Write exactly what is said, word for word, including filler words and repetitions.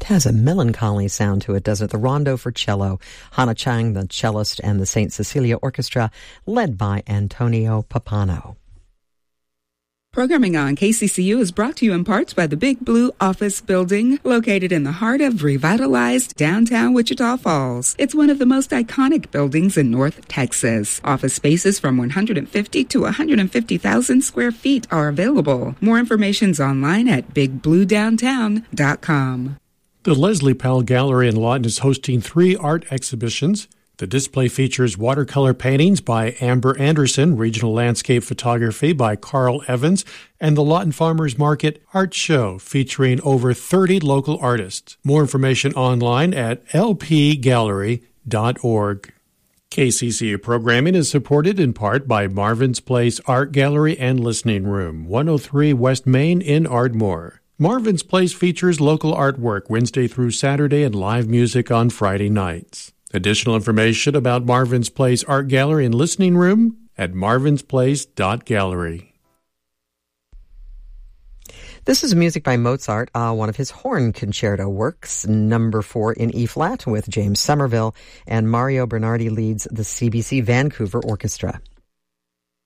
It has a melancholy sound to it, does it? The Rondo for Cello. Hannah Chang, the cellist, and the Saint Cecilia Orchestra, led by Antonio Papano. Programming on K C C U is brought to you in part by the Big Blue Office Building, located in the heart of revitalized downtown Wichita Falls. It's one of the most iconic buildings in North Texas. Office spaces from one hundred fifty to one hundred fifty thousand square feet are available. More information's online at big blue downtown dot com. The Leslie Powell Gallery in Lawton is hosting three art exhibitions. The display features watercolor paintings by Amber Anderson, regional landscape photography by Carl Evans, and the Lawton Farmers Market Art Show featuring over thirty local artists. More information online at l p gallery dot org. K C C U programming is supported in part by Marvin's Place Art Gallery and Listening Room, one oh three West Main in Ardmore. Marvin's Place features local artwork Wednesday through Saturday and live music on Friday nights. Additional information about Marvin's Place Art Gallery and Listening Room at marvins place dot gallery. This is music by Mozart, uh, one of his horn concerto works, number four in E-flat with James Somerville, and Mario Bernardi leads the C B C Vancouver Orchestra.